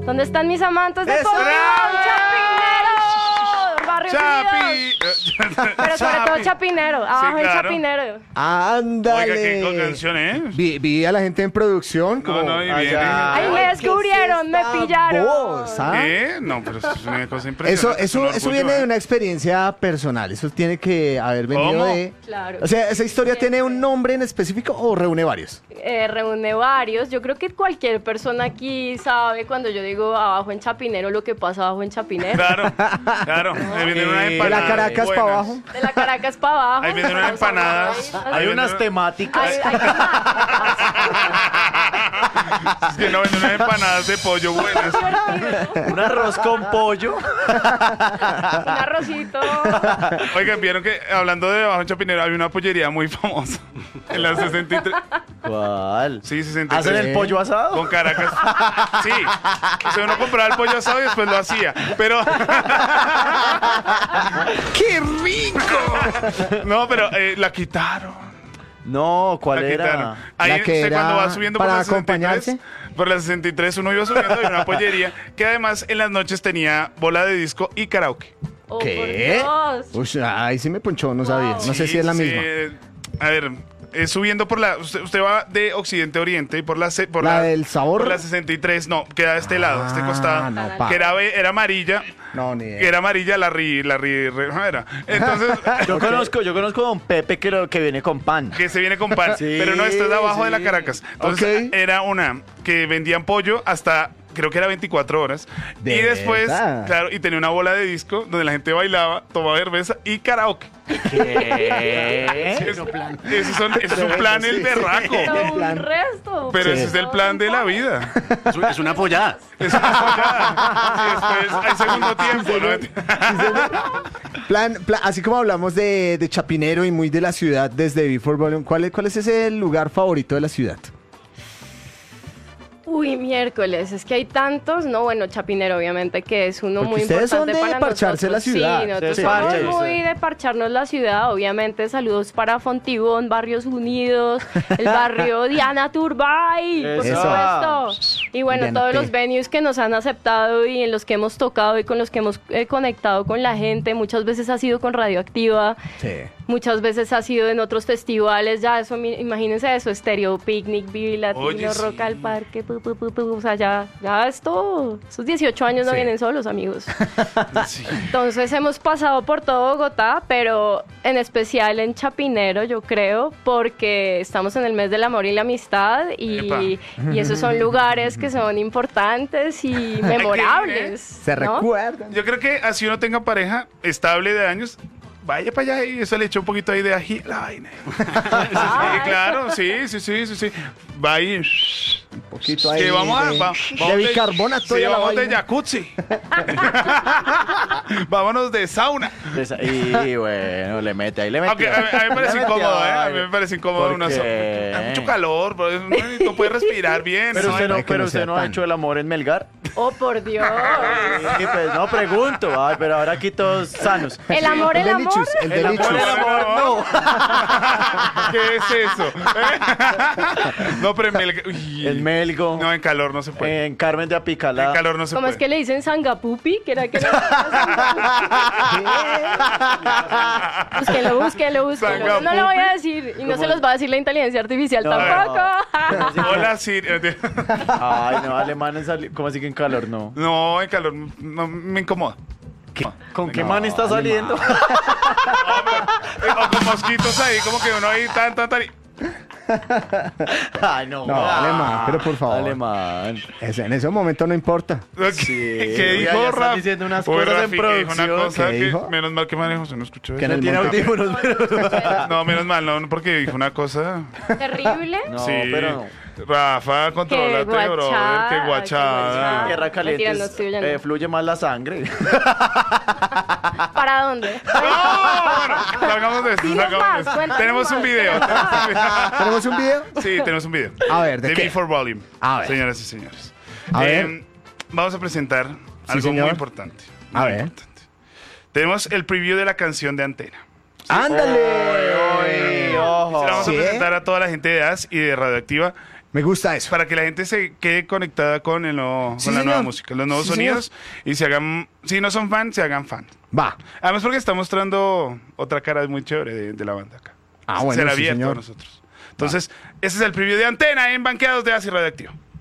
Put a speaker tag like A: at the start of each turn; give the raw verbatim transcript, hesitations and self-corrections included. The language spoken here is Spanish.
A: ¿Dónde están mis amantes de
B: ¡Eso!
A: pollo? ¡Chapinero! ¡Barrio
C: Chapi.
A: Pero sobre todo Chapinero. Abajo en
C: claro.
A: Chapinero.
B: Ándale.
C: Oiga, qué con canción, ¿eh?
B: Vi, vi a la gente en producción como
C: no, y viene.
B: allá.
A: Ay, me
B: ¿Qué
A: descubrieron,
B: es
A: me
B: esta
A: pillaron.
B: voz, ah?
C: ¿Qué? No, pero eso es una cosa
B: Eso,
C: impresionante.
B: eso,
C: es un
B: eso
C: orgullo,
B: viene de
C: ¿eh?
B: una experiencia personal. Eso tiene que haber venido
C: ¿Cómo?
B: de.
A: Claro.
B: O sea, ¿esa historia tiene un nombre en específico o reúne varios?
A: Eh, reúne varios. Yo creo que cualquier persona aquí sabe cuando yo digo abajo en Chapinero lo que pasa abajo en Chapinero.
C: Claro, claro. Ahí vienen unas
B: De
C: empanadas.
B: la Caracas para
C: buenas.
B: abajo.
A: De la Caracas para abajo.
C: Ahí vienen unas empanadas.
A: Hay-
C: Ahí
D: Hay unas
C: vienen-
D: temáticas.
A: hay- hay temáticas.
C: Es que no venden unas empanadas de pollo buenas.
D: Un arroz con pollo.
A: Un arrocito.
C: Oigan, vieron que hablando de abajo en Chapinero había una pollería muy famosa. En la sesenta y tres.
D: ¿Cuál?
C: Sí, sesenta y tres.
D: ¿Hacen el pollo asado?
C: Con Caracas. Sí. O sea, uno compraba el pollo asado y después lo hacía. Pero. ¡Qué rico! No, pero eh, la quitaron.
D: No, ¿cuál
C: La
D: era?
C: quitaron. Ahí
B: La que
C: usted cuando
B: era
C: va subiendo por
B: para
C: la sesenta y tres,
B: acompañarse.
C: por la sesenta y tres uno iba subiendo y una pollería que además en las noches tenía bola de disco y karaoke.
A: Oh,
B: ¿Qué?
A: por Dios.
B: Uy, ahí sí me ponchó, no sabía. No sé
C: Sí,
B: si es la
C: sí,
B: misma.
C: eh, A ver, eh, subiendo por la. Usted, usted va de occidente a oriente y por la. se- Por
B: ¿La del sabor?
C: Por la sesenta y tres, no, queda de este lado, este
B: Ah,
C: costado.
B: no,
A: pa.
C: que era, ve- era amarilla.
B: No, ni idea.
C: Que era amarilla, la ri. La ri, re- no era. Entonces.
D: Yo conozco, yo conozco a un Pepe que, lo, que viene con pan.
C: Que se viene con pan.
D: Sí,
C: pero no, esto es de abajo
D: sí.
C: de la Caracas. Entonces,
B: Ok.
C: era una que vendían pollo hasta. Creo que era veinticuatro horas.
B: ¿De
C: Y después,
B: verdad?
C: claro, y tenía una bola de disco donde la gente bailaba, tomaba cerveza y karaoke.
D: ¿Qué?
C: Es, esos son, ese es un plan el berraco.
A: Todo
B: plan.
A: un resto.
C: Pero
B: Sí.
C: ese es el plan de la vida.
E: Es un- es una pollada.
C: Es una pollada. Y después hay segundo tiempo, ¿no?
B: Plan, plan- así como hablamos de, de Chapinero y muy de la ciudad desde Before Volume, ¿cuál es, ¿cuál es ese lugar favorito de la ciudad?
A: Uy, miércoles, es que hay tantos, no, bueno, Chapinero obviamente que es uno
B: Porque
A: muy
B: ustedes
A: importante
B: son de
A: para
B: parcharse
A: nosotros.
B: la ciudad.
A: Sí, nosotros
D: Se
A: somos
D: parchan.
A: muy de parcharnos la ciudad, obviamente, saludos para Fontibón, Barrios Unidos, el barrio Diana Turbay, por
D: Eso.
A: supuesto. Y bueno,
B: Diana
A: todos
B: T.
A: los venues que nos han aceptado y en los que hemos tocado y con los que hemos eh, conectado con la gente, muchas veces ha sido con Radioactiva.
B: Sí.
A: Muchas veces ha sido en otros festivales, ya eso, mi- imagínense eso, Stereo Picnic, Vivi Latino,
C: Oye, sí.
A: Rock al Parque, pu, pu, pu, pu, o sea, ya, ya esto, esos dieciocho años no
B: Sí.
A: vienen solos, amigos.
C: Sí.
A: Entonces hemos pasado por todo Bogotá, pero en especial en Chapinero, yo creo, porque estamos en el mes del amor y la amistad
C: Epa.
A: y, y esos son lugares que son importantes y memorables.
B: Se
A: ¿no?
B: recuerdan.
C: Yo creo que así uno tenga pareja estable de años, vaya para allá y eso le echa un poquito ahí de ají a la vaina. Sí, claro, sí, sí, sí, sí, sí. Va ahí.
B: Un poquito ahí
C: Que vamos a.
B: de,
C: va-
B: de
C: vamos
B: bicarbonato
C: sí,
B: y a la
C: vamos de
B: vaina.
C: jacuzzi. Vámonos de sauna.
D: Esa- Y bueno, le mete ahí, le mete.
C: Aunque a, mí- a mí me parece
D: Le metió,
C: incómodo, ¿eh? A mí
D: ay.
C: me parece incómodo
D: ¿Por
C: una
D: qué?
C: sauna. Hay mucho calor, pero no, no puede respirar bien.
D: Pero
C: ¿no?
D: usted no,
B: Ay, que
D: pero
B: no
D: usted
B: sea
D: no ha
B: tan-
D: hecho el amor en Melgar.
A: Oh, por Dios.
D: Sí, pues no pregunto, ay, pero ahora aquí todos sanos.
A: El amor, el
B: El
A: amor.
B: delichus, el
D: El
B: delichus.
D: amor, el amor, no.
C: ¿Qué es eso? No, pero en Melgar. uy.
D: El Melgo.
C: No, en calor no se puede.
D: En Carmen de Apicalá.
C: En calor no se
A: ¿Cómo
C: puede.
A: es que le dicen sangapupi? ¿Que era que era Búsquenlo, búsquenlo, búsquenlo. No lo voy a decir y no se los va a decir la inteligencia artificial
D: No,
A: tampoco.
C: Hola, Siri.
D: Ay, no, alemanes, sali- ¿cómo así que en calor no?
C: No, en calor no, me incomoda.
D: ¿Con qué man está saliendo?
C: O con mosquitos ahí, como que uno ahí tan, tan, tan. y-
D: Ay, no.
B: No, alemán, pero por favor.
D: Alemán.
B: Ese- en ese momento no importa.
C: ¿Qué,
D: Sí,
C: ¿Qué
D: ya-
C: dijo
D: ya están
C: Raf?
D: diciendo unas
C: Uy,
D: cosas en
C: Rafi, que dijo una
D: producción.
C: cosa
B: ¿Qué
C: que
B: dijo?
C: menos mal que manejo, se no escuchó
B: Que en
C: eso.
B: el
D: Tiene
B: monte-
D: audífonos, pero...
C: No, menos mal, no, porque dijo una cosa.
A: Terrible.
D: No,
C: sí,
D: pero...
C: Rafa, controlate,
A: guachada,
C: bro. Qué
A: qué
C: guachada.
A: guachada.
D: Tierra caliente,
A: Mentira, no estoy oyendo.
D: eh, fluye más la sangre.
A: ¿Para dónde?
C: No, bueno, salgamos de esto.
A: Dinos
C: salgamos
A: más,
C: de esto.
A: cuéntanos
C: Tenemos un
A: más,
C: video.
A: tenemos
C: tenemos un video.
B: ¿Tenemos un video?
C: Sí, tenemos un video.
B: A ver, ¿de
C: de
B: qué?
C: Before Volume.
B: A ver.
C: Señoras y señores.
B: A
C: Eh,
B: ver.
C: Vamos a presentar algo
B: señor.
C: muy importante.
B: A
C: muy
B: ver.
C: importante. Tenemos el preview de la canción de Antena.
B: ¡Ándale!
D: Oy, ojo.
C: Se la vamos
B: ¿Sí?
C: a presentar a toda la gente de A S y de Radioactiva
B: Me gusta eso.
C: Para que la gente se quede conectada con, el nuevo-
B: Sí,
C: con la
B: señor.
C: nueva música, los nuevos
B: Sí,
C: sonidos, y se hagan, si no son fan, se hagan fan.
B: Va.
C: Además porque está mostrando otra cara muy chévere de, de la banda acá.
B: Ah, bueno,
C: Será
B: sí,
C: abierto
B: señor.
C: a nosotros. Entonces, ese es el preview de Antena en Banqueados de Acid Radioactivo.